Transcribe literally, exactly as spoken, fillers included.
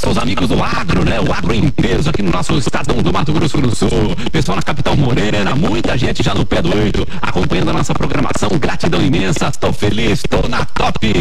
os amigos do agro, né? O agro em peso aqui no nosso estadão do Mato Grosso do Sul. Pessoal na capital Morena, muita gente já no pé do oito, acompanhando a nossa programação. Gratidão imensa, tô feliz, tô na top.